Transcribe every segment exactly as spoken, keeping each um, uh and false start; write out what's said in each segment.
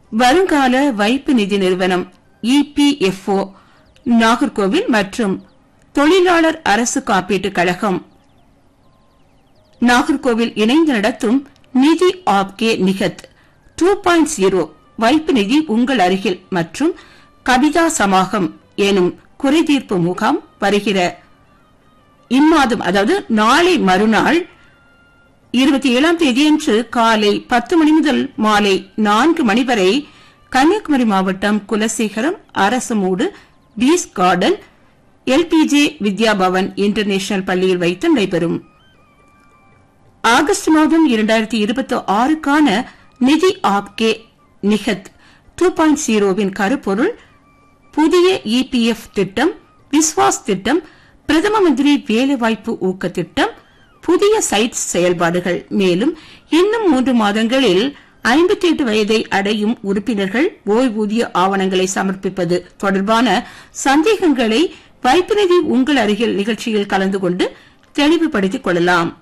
வருங்கால வைப்பு நிதி நிறுவனம் இபிஎஃப்ஓ நாகர்கோவில் மற்றும் தொழிலாளர் அரசு காப்பீட்டுக் கழகம் நாகர்கோவில் இணைந்து நடத்தும் நிதி ஆப்கே நிகத் டூ பாயிண்ட் ஜீரோ வைப்பு நிதி உங்கள் அருகில் மற்றும் கவிதா சமாகம் எனும் குறைதீர்ப்பு முகாம் வருகிற இம்மாதம், அதாவது நாளை மறுநாள் இருபத்தி ஏழாம் தேதியன்று காலை பத்து மணி முதல் மாலை நான்கு மணி வரை கன்னியாகுமரி மாவட்டம் Kulasekaram அரசமூடு piece garden எல்பிஜே Vidya Bhavan international பள்ளியில் வைத்து நடைபெறும். ஆகஸ்ட் மாதம் இரண்டாயிரத்தி இருபத்தி ஆறுக்கான நிதி ஆப்கே நிகத் டூ பாயிண்ட் ஜீரோவின் கருப்பொருள் புதிய இபிஎஃப் திட்டம், விஸ்வாஸ் திட்டம், பிரதம மந்திரி வேலைவாய்ப்பு ஊக்க திட்டம், புதிய சைட் செயல்பாடுகள். மேலும் இன்னும் மூன்று மாதங்களில் ஐம்பத்தி எட்டு வயதை அடையும் உறுப்பினர்கள் ஓய்வூதிய ஆவணங்களை சமர்ப்பிப்பது தொடர்பான சந்தேகங்களை வைப்பு நிதி உங்கள் அருகில் நிகழ்ச்சியில் கலந்து கொண்டு தெளிவுபடுத்திக் கொள்ளலாம்.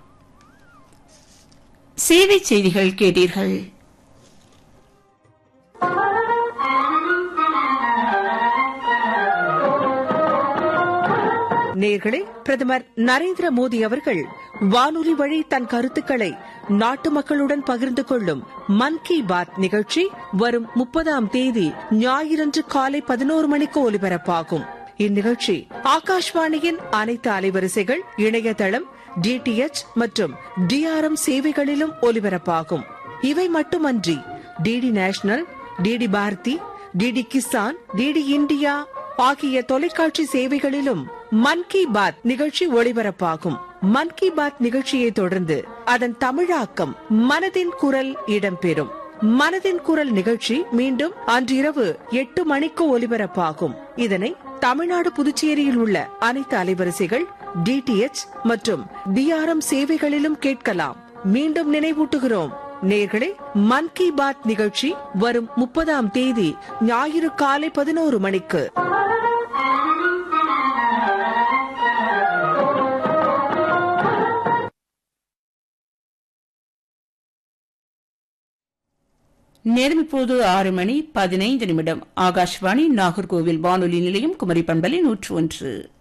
சேவை செய்திகள் கேட்டீர்கள். நேயர்களே, பிரதமர் நரேந்திர மோடி அவர்கள் வானொலி வழி தன் கருத்துக்களை நாட்டு மக்களுடன் பகிர்ந்து கொள்ளும் மன் கி பாத் நிகழ்ச்சி வரும் முப்பதாம் தேதி ஞாயிறன்று காலை பதினோரு மணிக்கு ஒலிபரப்பாகும். இந்நிகழ்ச்சி ஆகாஷ்வாணியின் அனைத்து அலைவரிசைகள், இணையதளம், டிடிஎச் மற்றும் டிஆர்எம் சேவைகளிலும் ஒலிபரப்பாகும். இவை மட்டுமன்றி DD national, DD Bharathi, DD Kisan, DD India ஆகிய தொலைக்காட்சி சேவைகளிலும் மன் கி பாத் நிகழ்ச்சி ஒளிபரப்பாகும். மன் கி பாத் நிகழ்ச்சியை தொடர்ந்து அதன் தமிழாக்கம் மனதின் குரல் இடம்பெறும். மனதின் குரல் நிகழ்ச்சி மீண்டும் அன்றிரவு எட்டு மணிக்கு ஒலிபரப்பாகும். இதனை தமிழ்நாடு, புதுச்சேரியில் உள்ள அனைத்து அலைவரிசைகள், டிடிஎச் மற்றும் டிஆர்எம் சேவைகளிலும் கேட்கலாம். மீண்டும் நினைவூட்டுகிறோம் நேயர்களே, மன் கி பாத் நிகழ்ச்சி வரும் முப்பதாம் தேதி ஞாயிறு காலை பதினோரு மணிக்கு. நேரம் இப்போது ஆறு மணி பதினைந்து நிமிடம். ஆகாஷ்வாணி நாகர்கோவில் வானொலி நிலையம், குமரி பண்பலை நூற்று ஒன்று.